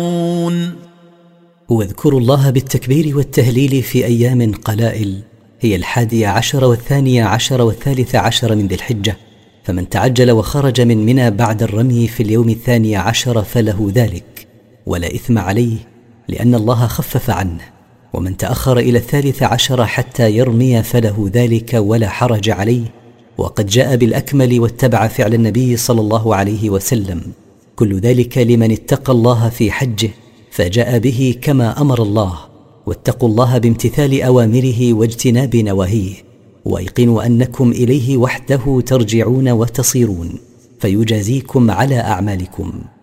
واذكروا الله بالتكبير والتهليل في أيام قلائل، هي 11 و12 و13 من ذي الحجة، فمن تعجل وخرج من منى بعد الرمي في اليوم 12 فله ذلك ولا إثم عليه، لأن الله خفف عنه. ومن تأخر إلى 13 حتى يرمي فله ذلك ولا حرج عليه، وقد جاء بالأكمل واتبع فعل النبي صلى الله عليه وسلم. كل ذلك لمن اتقى الله في حجه فجاء به كما أمر الله. واتقوا الله بامتثال أوامره واجتناب نواهيه، وايقنوا أنكم إليه وحده ترجعون وتصيرون، فيجازيكم على أعمالكم.